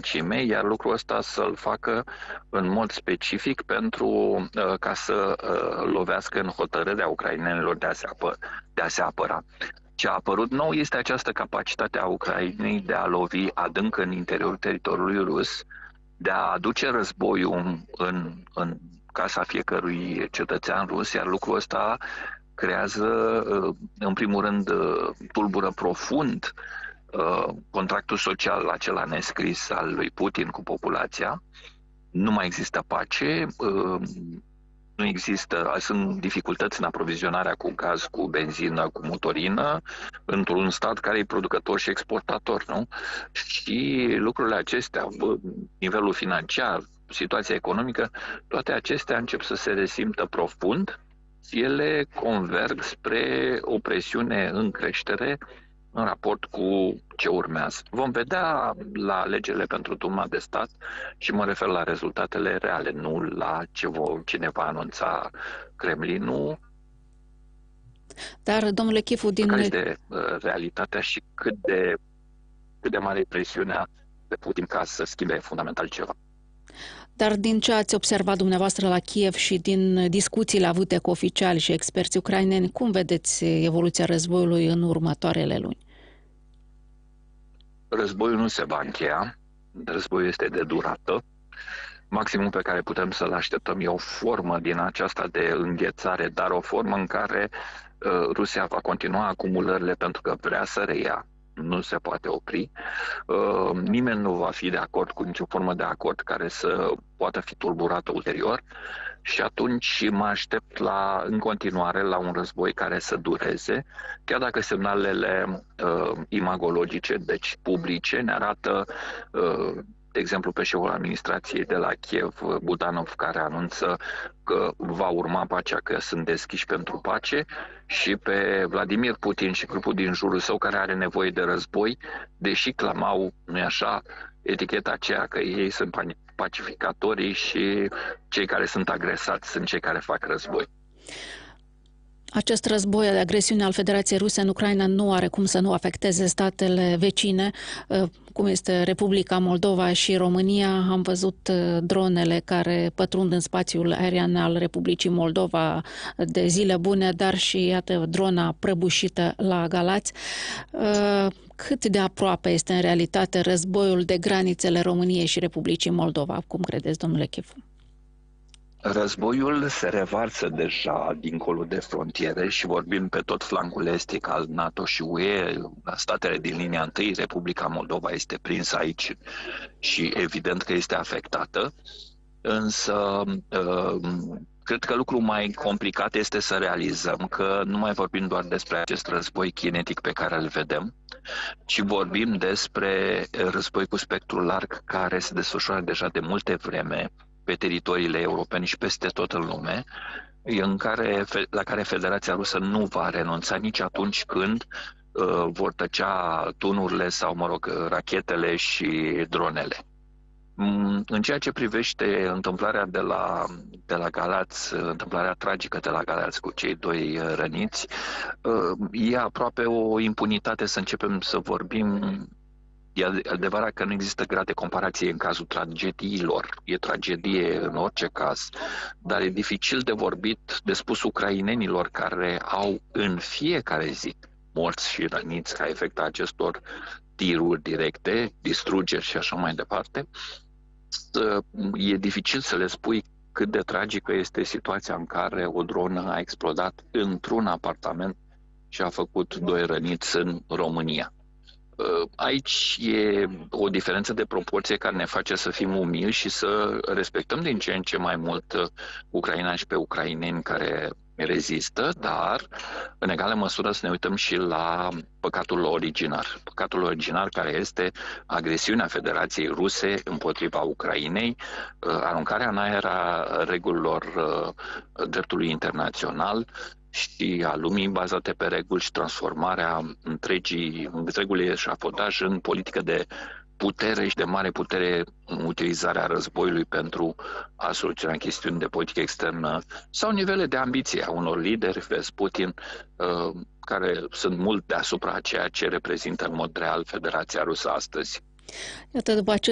întregime, iar lucrul ăsta să-l facă în mod specific ca să lovească în hotărârea ucrainenilor de a se apăra. Ce a apărut nou este această capacitate a Ucrainei de a lovi adânc în interiorul teritoriului rus, de a aduce războiul în casa fiecărui cetățean rus, iar lucrul ăsta creează, în primul rând, tulbură profund contractul social acela nescris al lui Putin cu populația. Nu mai există pace, nu există, sunt dificultăți în aprovizionarea cu gaz, cu benzină, cu motorină, într-un stat care e producător și exportator, nu? Și lucrurile acestea, nivelul financiar, situația economică, toate acestea încep să se resimtă profund. Ele converg spre o presiune în creștere în raport cu ce urmează. Vom vedea la alegerile pentru Duma de Stat și mă refer la rezultatele reale, nu la ce ne va anunța Kremlinul. Dar, domnule Chifu, care este realitatea și cât de mare e presiunea pe Putin ca să schimbe fundamental ceva. Dar din ce ați observat dumneavoastră la Kiev și din discuțiile avute cu oficiali și experți ucraineni, cum vedeți evoluția războiului în următoarele luni? Războiul nu se va încheia, războiul este de durată. Maximum pe care putem să-l așteptăm e o formă din aceasta de înghețare, dar o formă în care Rusia va continua acumulările pentru că vrea să reia. Nu se poate opri. Nimeni nu va fi de acord cu nicio formă de acord care să poată fi tulburată ulterior și atunci mă aștept în continuare la un război care să dureze, chiar dacă semnalele imagologice, deci publice, ne arată de exemplu, pe șeful administrației de la Kiev, Budanov, care anunță că va urma pacea, că sunt deschiși pentru pace, și pe Vladimir Putin și grupul din jurul său care are nevoie de război, deși clamau, nu-i așa, eticheta aceea că ei sunt pacificatorii și cei care sunt agresați sunt cei care fac război. Acest război de agresiune al Federației Ruse în Ucraina nu are cum să nu afecteze statele vecine, cum este Republica Moldova și România. Am văzut dronele care pătrund în spațiul aerian al Republicii Moldova de zile bune, dar și, iată, drona prăbușită la Galați. Cât de aproape este în realitate războiul de granițele României și Republicii Moldova? Cum credeți, domnule Chifu? Războiul se revarsă deja dincolo de frontiere și vorbim pe tot flancul estic al NATO și UE, la statele din linia întâi. Republica Moldova este prinsă aici și evident că este afectată, însă cred că lucrul mai complicat este să realizăm că nu mai vorbim doar despre acest război kinetic pe care îl vedem, ci vorbim despre război cu spectru larg care se desfășoară deja de multe vreme pe teritoriile europene și peste tot în lume, la care Federația Rusă nu va renunța nici atunci când vor tăcea tunurile sau, rachetele și dronele. În ceea ce privește întâmplarea de la Galați, întâmplarea tragică de la Galați cu cei 2 răniți, e aproape o impunitate să începem să vorbim. E adevărat că nu există grad de comparație în cazul tragediilor. E tragedie în orice caz, dar e dificil de spus ucrainenilor care au în fiecare zi morți și răniți ca efect a acestor tiruri directe, distrugeri și așa mai departe. E dificil să le spui cât de tragică este situația în care o dronă a explodat într-un apartament și a făcut 2 răniți în România. Aici e o diferență de proporție care ne face să fim umili și să respectăm din ce în ce mai mult Ucraina și pe ucraineni care rezistă, dar în egală măsură să ne uităm și la păcatul originar. Păcatul originar care este agresiunea Federației Ruse împotriva Ucrainei, aruncarea în aer a regulilor dreptului internațional și a lumii bazate pe reguli și transformarea întregului eșafodaj în politică de putere și de mare putere în utilizarea războiului pentru a soluționa chestiuni de politică externă sau nivele de ambiție a unor lideri, vezi Putin, care sunt mult deasupra ceea ce reprezintă în mod real Federația Rusă astăzi. Iată, după